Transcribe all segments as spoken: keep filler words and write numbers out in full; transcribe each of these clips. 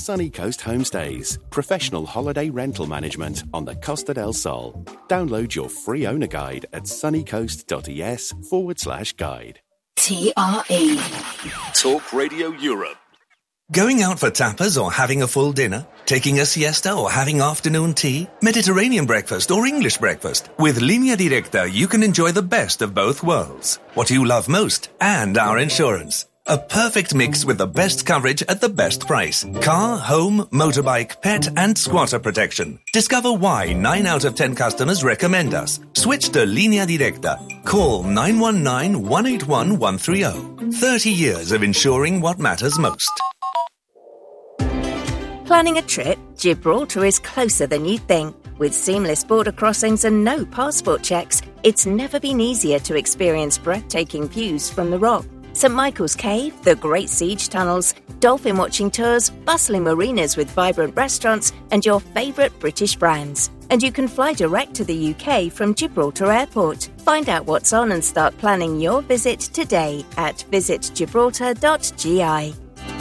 Sunny Coast Homestays, professional holiday rental management on the Costa del Sol. Download your free owner guide at sunnycoast.es forward slash guide. T R E. Talk Radio Europe. Going out for tapas or having a full dinner? Taking a siesta or having afternoon tea? Mediterranean breakfast or English breakfast? With Línea Directa, you can enjoy the best of both worlds. What you love most and our insurance. A perfect mix with the best coverage at the best price. Car, home, motorbike, pet and squatter protection. Discover why nine out of ten customers recommend us. Switch to Línea Directa. Call nine one nine, one eight one, one three zero. thirty years of insuring what matters most. Planning a trip? Gibraltar is closer than you think. With seamless border crossings and no passport checks, it's never been easier to experience breathtaking views from the Rock. Saint Michael's Cave, the Great Siege Tunnels, dolphin watching tours, bustling marinas with vibrant restaurants, and your favourite British brands. And you can fly direct to the U K from Gibraltar Airport. Find out what's on and start planning your visit today at visit gibraltar dot g i.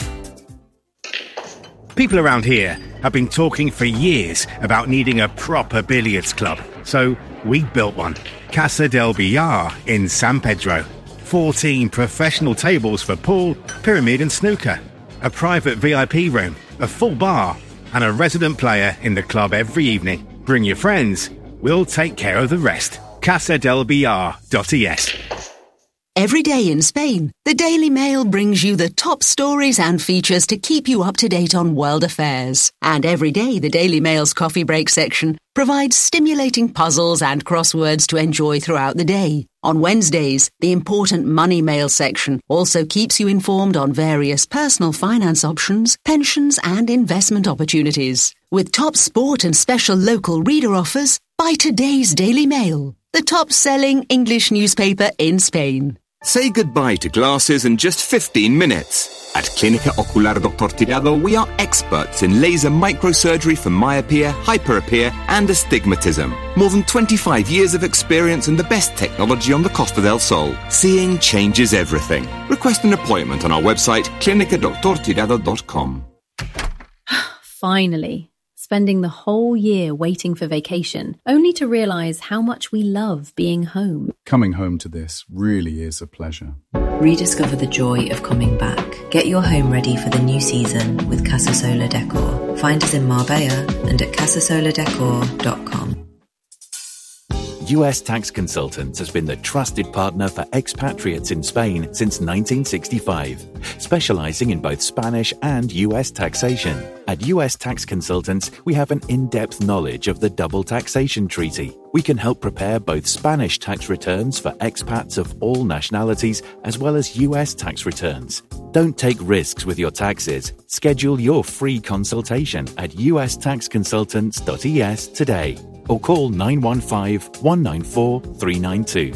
People around here have been talking for years about needing a proper billiards club. So we built one. Casa del Billar in San Pedro. fourteen professional tables for pool, pyramid and snooker. A private V I P room, a full bar, and a resident player in the club every evening. Bring your friends. We'll take care of the rest. casa del billar dot e s. Every day in Spain, the Daily Mail brings you the top stories and features to keep you up to date on world affairs. And every day, the Daily Mail's coffee break section provides stimulating puzzles and crosswords to enjoy throughout the day. On Wednesdays, the important Money Mail section also keeps you informed on various personal finance options, pensions and investment opportunities. With top sport and special local reader offers, buy today's Daily Mail, the top-selling English newspaper in Spain. Say goodbye to glasses in just fifteen minutes. At Clínica Ocular Doctor Tirado, we are experts in laser microsurgery for myopia, hyperopia and astigmatism. More than twenty-five years of experience and the best technology on the Costa del Sol. Seeing changes everything. Request an appointment on our website, clinica doctor tirado dot com. Finally. Spending the whole year waiting for vacation, only to realise how much we love being home. Coming home to this really is a pleasure. Rediscover the joy of coming back. Get your home ready for the new season with Casa Sola Decor. Find us in Marbella and at casa sola decor dot com. U S Tax Consultants has been the trusted partner for expatriates in Spain since nineteen sixty-five, specializing in both Spanish and U S taxation. At U S Tax Consultants, we have an in-depth knowledge of the double taxation treaty. We can help prepare both Spanish tax returns for expats of all nationalities as well as U S tax returns. Don't take risks with your taxes. Schedule your free consultation at u s tax consultants dot e s today. Or call nine one five, one nine four, three nine two.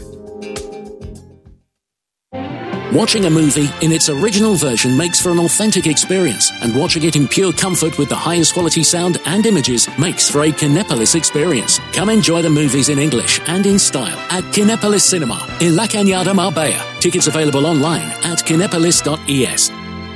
Watching a movie in its original version makes for an authentic experience, and watching it in pure comfort with the highest quality sound and images makes for a Kinepolis experience. Come enjoy the movies in English and in style at Kinepolis Cinema in La Cañada, Marbella. Tickets available online at kinepolis dot e s.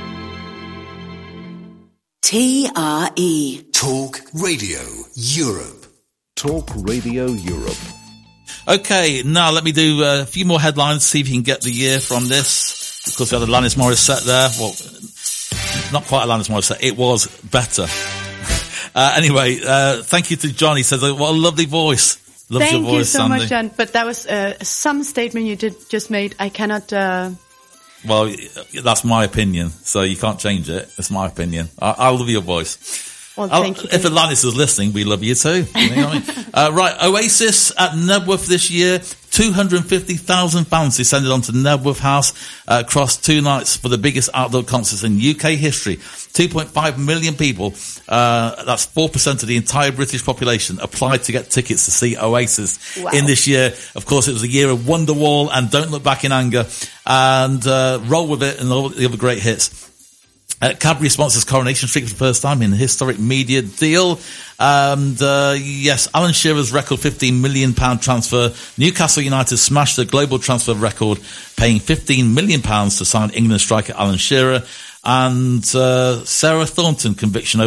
T R E. Talk Radio Europe. Talk Radio Europe. Okay, now let me do a few more headlines, see if you can get the year from this. Of course, we had a Alanis Morissette there. Well, not quite Alanis Morissette. It was better. uh, anyway, uh, thank you to John. He says, what a lovely voice. Loves Thank your voice, you so Sandy. much, John. But that was uh, some statement you did just made. I cannot... Uh... Well, that's my opinion, so you can't change it. It's my opinion. I, I love your voice. Well, thank you. If Alanis is listening, we love you too. You know what I mean? uh, right, Oasis at Knebworth this year. two hundred fifty thousand fans descended onto Knebworth House uh, across two nights for the biggest outdoor concerts in U K history. two point five million people, uh, that's four percent of the entire British population, applied to get tickets to see Oasis wow. in this year. Of course, it was the year of Wonderwall and Don't Look Back in Anger and uh, Roll With It and all the other great hits. Uh, Cadbury sponsors Coronation Street for the first time in a historic media deal. And, uh, yes, Alan Shearer's record fifteen million pounds transfer. Newcastle United smashed the global transfer record, paying fifteen million pounds to sign England striker Alan Shearer. And, uh, Sarah Thornton conviction over